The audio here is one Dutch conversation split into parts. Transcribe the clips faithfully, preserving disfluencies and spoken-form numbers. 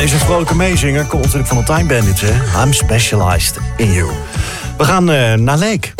Deze vrolijke meezinger komt natuurlijk van de Time Bandits, hè? I'm specialized in you. We gaan uh, naar Leek.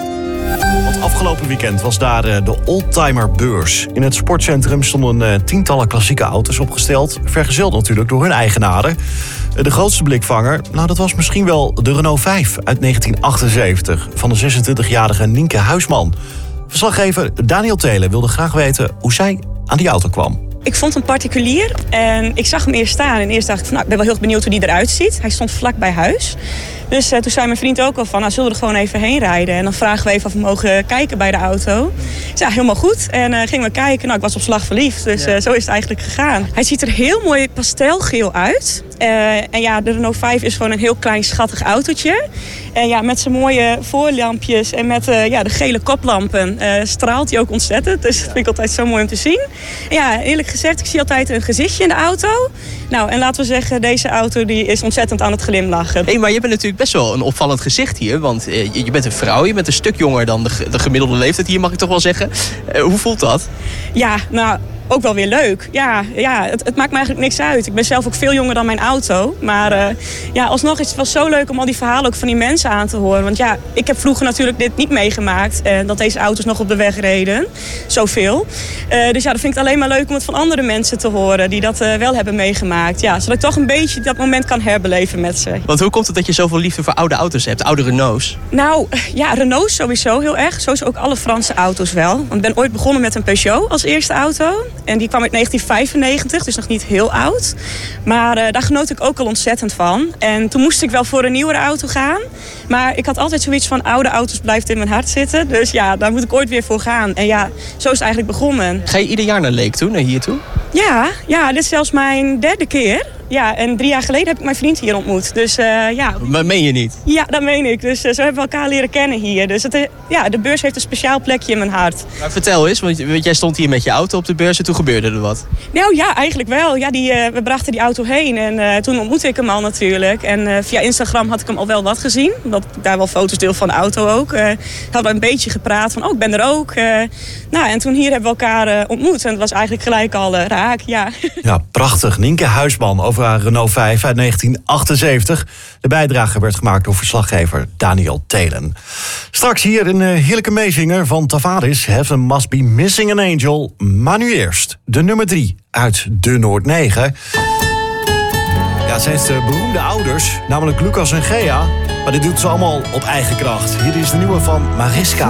Want afgelopen weekend was daar uh, de Oldtimer Beurs. In het sportcentrum stonden uh, tientallen klassieke auto's opgesteld. Vergezeld natuurlijk door hun eigenaren. Uh, de grootste blikvanger, nou dat was misschien wel de Renault vijf uit negentien achtenzeventig... van de zesentwintigjarige Nienke Huisman. Verslaggever Daniel Telen wilde graag weten hoe zij aan die auto kwam. Ik vond hem particulier en ik zag hem eerst staan. En eerst dacht ik van, nou, ik ben wel heel benieuwd hoe die eruit ziet. Hij stond vlak bij huis. Dus uh, toen zei mijn vriend ook al van, nou, zullen we er gewoon even heen rijden? En dan vragen we even of we mogen kijken bij de auto. Ik zei, ja, helemaal goed. En uh, gingen we kijken. Nou, ik was op slag verliefd. Dus uh, zo is het eigenlijk gegaan. Hij ziet er heel mooi pastelgeel uit. Uh, en ja, de Renault vijf is gewoon een heel klein schattig autootje. En ja, met zijn mooie voorlampjes en met uh, ja, de gele koplampen uh, straalt hij ook ontzettend. Dus dat vind ik altijd zo mooi om te zien. En ja, eerlijk gezegd, ik zie altijd een gezichtje in de auto. Nou, en laten we zeggen, deze auto die is ontzettend aan het glimlachen. Hé, hey, maar je bent natuurlijk best wel een opvallend gezicht hier. Want uh, je bent een vrouw, je bent een stuk jonger dan de, de gemiddelde leeftijd hier, mag ik toch wel zeggen. Uh, hoe voelt dat? Ja, nou... ook wel weer leuk. Ja, ja het, het maakt me eigenlijk niks uit. Ik ben zelf ook veel jonger dan mijn auto. Maar uh, ja, alsnog is het wel zo leuk om al die verhalen ook van die mensen aan te horen. Want ja, ik heb vroeger natuurlijk dit niet meegemaakt. Uh, dat deze auto's nog op de weg reden. Zoveel. Uh, dus ja, dat vind ik het alleen maar leuk om het van andere mensen te horen. Die dat uh, wel hebben meegemaakt. Ja, zodat ik toch een beetje dat moment kan herbeleven met ze. Want hoe komt het dat je zoveel liefde voor oude auto's hebt? Oude Renaults? Nou, ja, Renaults sowieso heel erg. Sowieso ook alle Franse auto's wel. Want ik ben ooit begonnen met een Peugeot als eerste auto. En die kwam uit negentien vijfennegentig, dus nog niet heel oud. Maar uh, daar genoot ik ook al ontzettend van. En toen moest ik wel voor een nieuwere auto gaan. Maar ik had altijd zoiets van, oude auto's blijft in mijn hart zitten. Dus ja, daar moet ik ooit weer voor gaan. En ja, zo is het eigenlijk begonnen. Ga je ieder jaar naar Leek toe, naar hier toe? Ja, ja, dit is zelfs mijn derde keer. Ja, en drie jaar geleden heb ik mijn vriend hier ontmoet. Dus uh, ja. Maar meen je niet? Ja, dat meen ik. Dus uh, zo hebben we elkaar leren kennen hier. Dus het, uh, ja, de beurs heeft een speciaal plekje in mijn hart. Maar vertel eens, want jij stond hier met je auto op de beurs en toen gebeurde er wat. Nou ja, eigenlijk wel. Ja, die, uh, we brachten die auto heen en uh, toen ontmoette ik hem al natuurlijk. En uh, via Instagram had ik hem al wel wat gezien. Omdat ik daar wel foto's deel van de auto ook. Uh, hadden we een beetje gepraat van, oh, ik ben er ook. Uh, nou, en toen hier hebben we elkaar uh, ontmoet. En het was eigenlijk gelijk al uh, raak, ja. Ja, prachtig. Nienke Huisman over haar Renault vijf uit negentien achtenzeventig. De bijdrage werd gemaakt door verslaggever Daniel Telen. Straks hier een uh, heerlijke meezinger van Tavares. Heaven Must Be Missing an Angel. Maar nu eerst de nummer drie uit de Noord negen. Ja, ze heeft uh, beroemde ouders, namelijk Lucas en Gea. Maar dit doet ze allemaal op eigen kracht. Hier is de nieuwe van Mariska.